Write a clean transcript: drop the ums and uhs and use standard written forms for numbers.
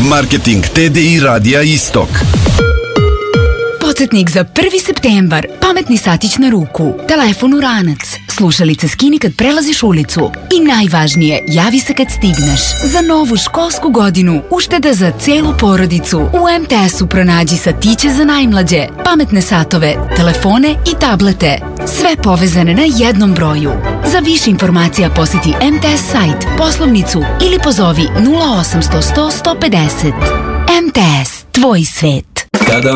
Marketing TDI Radija Istok. Podsjetnik za 1. septembar. Pametni satić na ruku, telefon u ranac, slušalice skini kad prelaziš ulicu i najvažnije, javi se kad stigneš. Za novu školsku godinu ušteda za celu porodicu. U MTS-u pronađi satiće za najmlađe, pametne satove, telefone i tablete. Sve povezane na jednom broju. Za više informacija posjeti MTS sajt, poslovnicu ili pozovi 0800 100 150. MTS, tvoj svet.